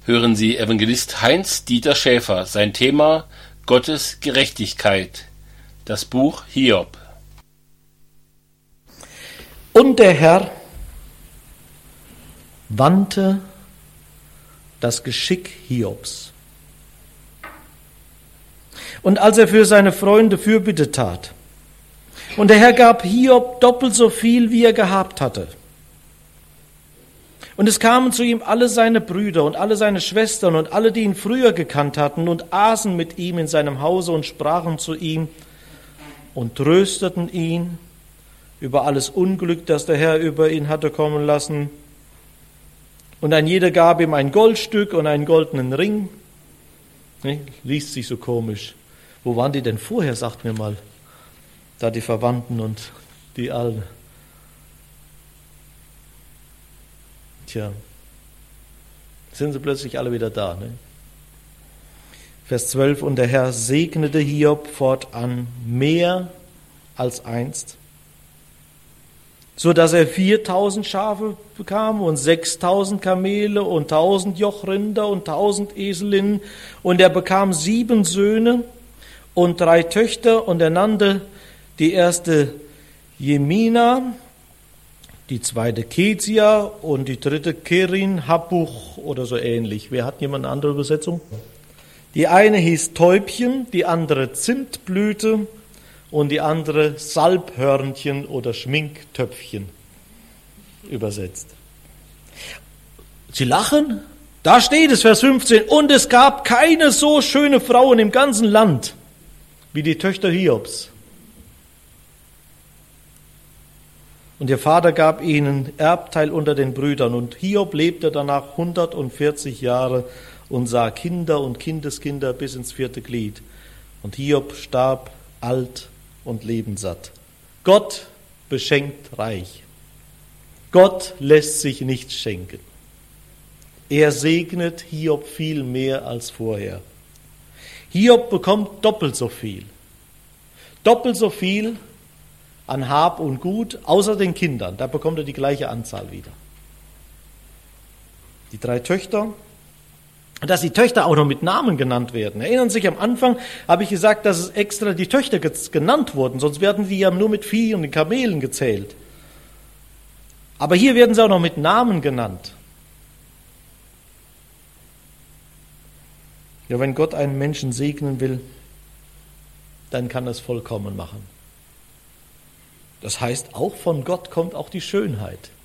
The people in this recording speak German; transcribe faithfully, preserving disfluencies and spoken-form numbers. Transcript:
hören Sie Evangelist Heinz-Dieter Schäfer, sein Thema Gottes Gerechtigkeit, das Buch Hiob. Und der Herr wandte das Geschick Hiobs. Und als er für seine Freunde Fürbitte tat, und der Herr gab Hiob doppelt so viel, wie er gehabt hatte. Und es kamen zu ihm alle seine Brüder und alle seine Schwestern und alle, die ihn früher gekannt hatten, und aßen mit ihm in seinem Hause und sprachen zu ihm und trösteten ihn über alles Unglück, das der Herr über ihn hatte kommen lassen. Und ein jeder gab ihm ein Goldstück und einen goldenen Ring. Ne, liest sich so komisch. Wo waren die denn vorher, sagt mir mal, da die Verwandten und die Alten. Tja, sind sie plötzlich alle wieder da. Ne? Vers zwölf, und der Herr segnete Hiob fortan mehr als einst, so dass er viertausend Schafe bekam und sechstausend Kamele und tausend Jochrinder und tausend Eselinnen, und er bekam sieben Söhne und drei Töchter, und er nannte die erste Jemina, die zweite Kezia und die dritte Kerin Habuch oder so ähnlich. Wer hat jemand eine andere Übersetzung? Die eine hieß Täubchen, die andere Zimtblüte und die andere Salbhörnchen oder Schminktöpfchen übersetzt. Sie lachen? Da steht es, Vers fünfzehn. Und es gab keine so schöne Frauen im ganzen Land wie die Töchter Hiobs. Und ihr Vater gab ihnen Erbteil unter den Brüdern. Und Hiob lebte danach hundertvierzig Jahre und sah Kinder und Kindeskinder bis ins vierte Glied. Und Hiob starb alt und lebenssatt. Gott beschenkt reich. Gott lässt sich nichts schenken. Er segnet Hiob viel mehr als vorher. Hiob bekommt doppelt so viel. Doppelt so viel an Hab und Gut, außer den Kindern. Da bekommt er die gleiche Anzahl wieder. Die drei Töchter, dass die Töchter auch noch mit Namen genannt werden. Erinnern Sie sich, am Anfang habe ich gesagt, dass es extra die Töchter genannt wurden, sonst werden die ja nur mit Vieh und den Kamelen gezählt. Aber hier werden sie auch noch mit Namen genannt. Ja, wenn Gott einen Menschen segnen will, dann kann er es vollkommen machen. Das heißt, auch von Gott kommt auch die Schönheit.